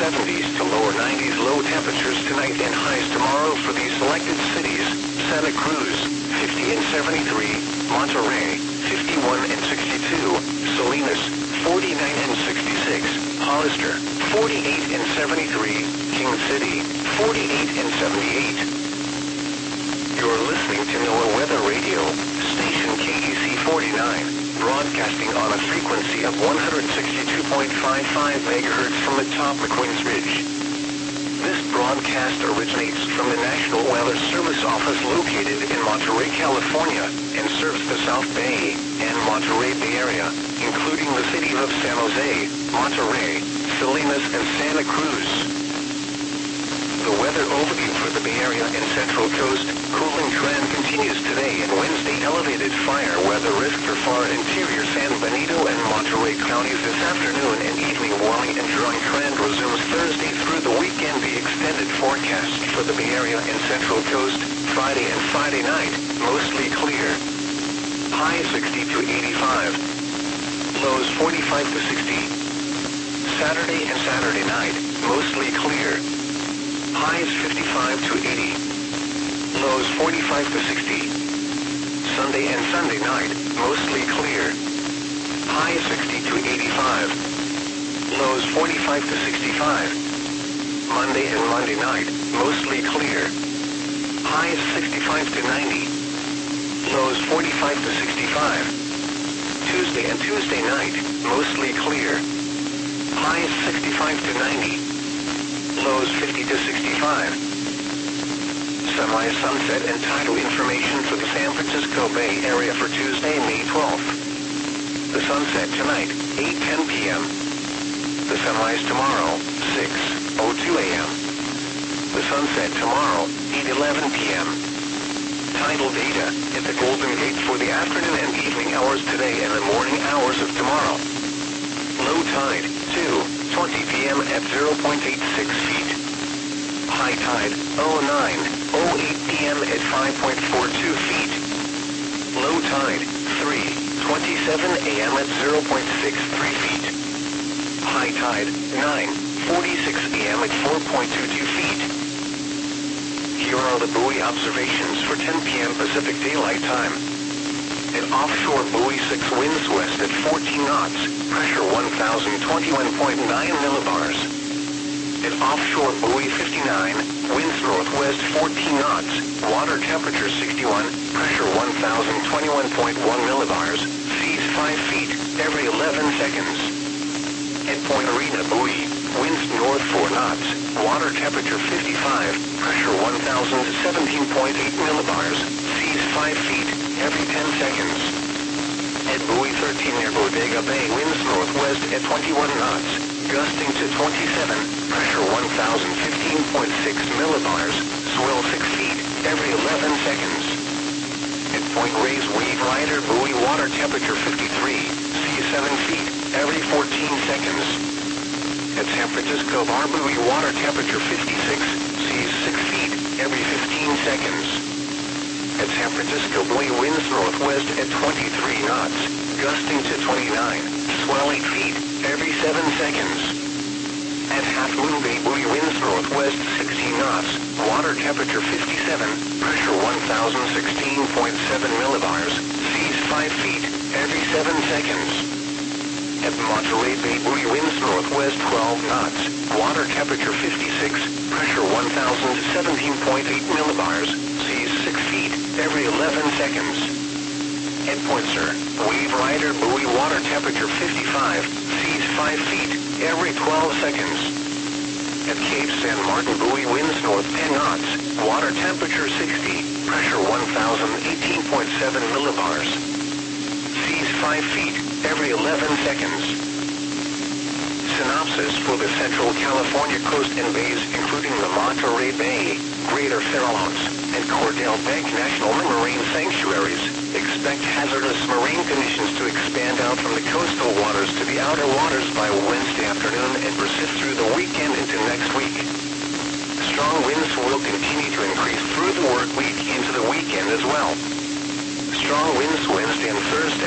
70s to lower 90s low temperatures tonight and highs tomorrow for these selected cities: Santa Cruz, 50 and 73, Monterey, 51 and 62, Salinas, 49 and 66, Hollister, 48 and 73, King City, 48 and 78. You're listening to NOAA Weather Radio, station KEC 49, broadcasting on a frequency of 162.55 megahertz from atop McQueen's Ridge. This broadcast originates from the National Weather Service office located in Monterey, California, and serves the South Bay and Monterey Bay Area, including the cities of San Jose, Monterey, Salinas, and Santa Cruz. The weather overview for the Bay Area and Central Coast: cooling trend continues today and Wednesday. Elevated fire weather risk for far interior San Benito and Monterey counties this afternoon and evening. Warming and drying trend resumes Thursday through the weekend. The extended forecast for the Bay Area and Central Coast: Friday and Friday night, mostly clear. High 60 to 85. Lows 45 to 60. Saturday and Saturday night, mostly clear. Highs 55 to 80. Lows 45 to 60. Sunday and Sunday night, mostly clear. Highs 60 to 85. Lows 45 to 65. Monday and Monday night, mostly clear. Highs 65 to 90. Lows 45 to 65. Tuesday and Tuesday night, mostly clear. Highs 65 to 90. Lows 50 to 65. Sunrise, sunset, and tidal information for the San Francisco Bay Area for Tuesday, May 12th. The sunset tonight, 8:10 p.m. The sunrise tomorrow, 6:02 a.m. The sunset tomorrow, 8:11 p.m. Tidal data at the Golden Gate for the afternoon and evening hours today and the morning hours of tomorrow. Low tide, 2:20 p.m. at 0.86 feet. High tide, 09:08 p.m. at 5.42 feet. Low tide, 3:27 a.m. at 0.63 feet. High tide, 9:46 a.m. at 4.22 feet. Here are the buoy observations for 10 p.m. Pacific Daylight Time. An offshore buoy 6 winds west at 14 knots, pressure 1,021.9 millibars. An offshore buoy 59, winds northwest 14 knots, water temperature 61, pressure 1,021.1 millibars, seas 5 feet, every 11 seconds. At Point Arena buoy, winds north 4 knots, water temperature 55, pressure 1,017.8 millibars, seas 5 feet, every 10 seconds. At buoy 13 near Bodega Bay, winds northwest at 21 knots, gusting to 27, pressure 1,015.6 millibars, swell 6 feet, every 11 seconds. At Point Reyes Wave Rider buoy, water temperature 53, seas 7 feet, every 14 seconds. At San Francisco Bar buoy, water temperature 56, seas 6 feet, every 15 seconds. At San Francisco buoy, winds northwest at 23 knots, gusting to 29, swell 8 feet, every 7 seconds. At Half Moon Bay buoy, winds northwest 16 knots, water temperature 57, pressure 1,016.7 millibars, seas 5 feet, every 7 seconds. At Monterey Bay buoy, winds northwest 12 knots, water temperature 56, pressure 1,017.8 millibars, seas 6 feet, every 11 seconds. At Point Sur, Wave Rider buoy, water temperature 55, seas 5 feet, every 12 seconds. At Cape San Martin buoy, winds north 10 knots, water temperature 60, pressure 1,018.7 millibars. Seas 5 feet, every 11 seconds. Synopsis for the Central California coast and bays, including the Monterey Bay, Greater Farallones, and Cordell Bank National Marine Sanctuaries. Expect hazardous marine conditions to expand out from the coastal waters to the outer waters by Wednesday afternoon and persist through the weekend into next week. Strong winds will continue to increase through the work week into the weekend as well. Strong winds Wednesday and Thursday.